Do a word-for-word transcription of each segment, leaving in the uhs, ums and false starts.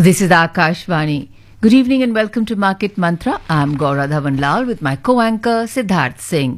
This is Akashvani. Good evening and welcome to Market Mantra. I am Gaura Dhawanlal with my co-anchor Siddharth Singh.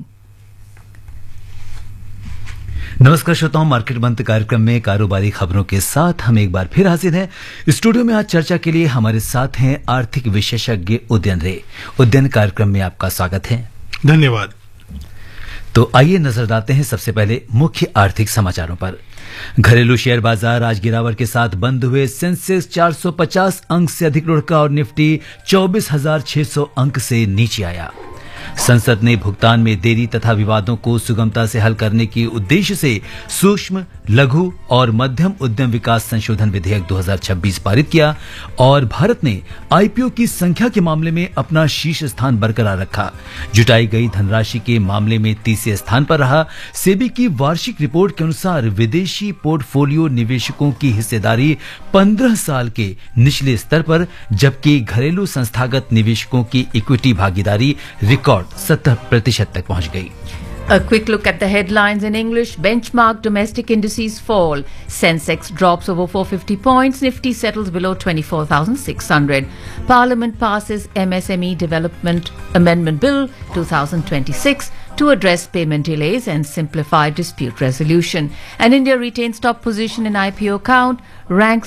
नमस्कार श्रोताओं, market मंत्र कार्यक्रम में कारोबारी खबरों के साथ हम एक बार फिर हाजिर हैं। स्टूडियो में आज चर्चा के लिए हमारे साथ हैं आर्थिक विशेषज्ञ उदयन रे। उदयन, कार्यक्रम में आपका स्वागत है। धन्यवाद। तो आइए नजर डालते हैं सबसे पहले मुख्य आर्थिक समाचारों पर। घरेलू शेयर बाजार आज गिरावट के साथ बंद हुए। सेंसेक्स चार सौ पचास अंक से अधिक लुढ़का और निफ्टी चौबीस हजार छह सौ अंक से नीचे आया। संसद ने भुगतान में देरी तथा विवादों को सुगमता से हल करने के उद्देश्य से सूक्ष्म, लघु और मध्यम उद्यम विकास संशोधन विधेयक दो हज़ार छब्बीस पारित किया और भारत ने आईपीओ की संख्या के मामले में अपना शीर्ष स्थान बरकरार रखा। जुटाई गई धनराशि के मामले में तीसरे स्थान पर रहा। सेबी की वार्षिक रिपोर्ट के अनुसार विदेशी पोर्टफोलियो निवेशकों की हिस्सेदारी पंद्रह साल के निचले स्तर पर, जबकि घरेलू संस्थागत निवेशकों की इक्विटी भागीदारी रिकॉर्ड सत्तर प्रतिशत तक पहुंच गई। A quick look at the headlines in English. Benchmark domestic indices fall. Sensex drops over four hundred fifty points. Nifty settles below twenty-four thousand six hundred. Parliament passes M S M E Development Amendment Bill twenty twenty-six to address payment delays and simplify dispute resolution. And India retains top position in I P O count, ranks